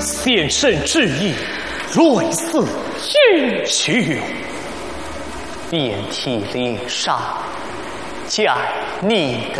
先生之意，类似英雄，遍体鳞伤，在你的